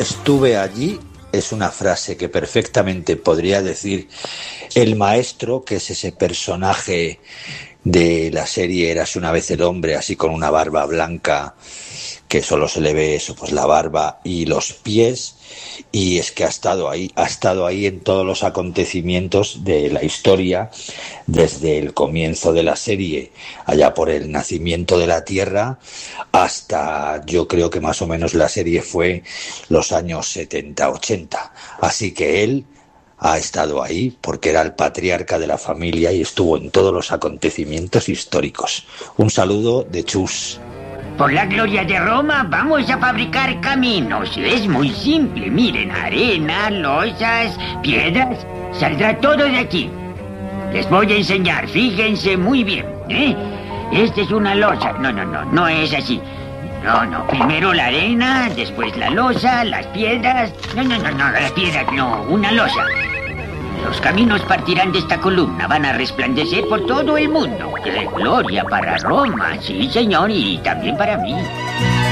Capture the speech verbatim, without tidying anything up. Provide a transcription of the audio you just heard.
estuve allí es una frase que perfectamente podría decir el maestro, que es ese personaje de la serie Érase una vez el hombre, así con una barba blanca, que solo se le ve eso, pues la barba y los pies, y es que ha estado ahí, ha estado ahí en todos los acontecimientos de la historia, desde el comienzo de la serie, allá por el nacimiento de la Tierra, hasta yo creo que más o menos la serie fue los años setenta ochenta, así que él ha estado ahí porque era el patriarca de la familia y estuvo en todos los acontecimientos históricos. Un saludo de Chus. Por la gloria de Roma, vamos a fabricar caminos. Es muy simple. Miren, arena, losas, piedras. Saldrá todo de aquí. Les voy a enseñar. Fíjense muy bien, ¿eh? Esta es una losa. No, no, no. No es así. No, no. Primero la arena, después la losa, las piedras. No, no, no, no. Las piedras no. Una losa. Los caminos partirán de esta columna, van a resplandecer por todo el mundo. ¡Qué gloria para Roma! Sí, señor, y también para mí.